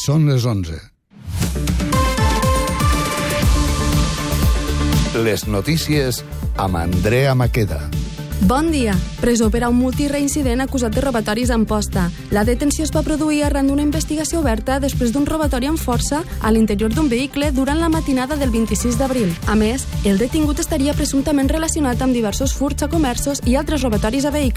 Són les 11. Les notícies amb Andrea Maqueda. Bon dia. Presó per a un multireincident acusat de robatoris a Amposta. La detenció es va produir arran d'una investigació oberta després d'un robatori amb força a l'interior d'un vehicle durant la matinada del 26 d'abril. A més, el detingut estaria presumptament relacionat amb diversos furts a comerços i altres robatoris a vehicles.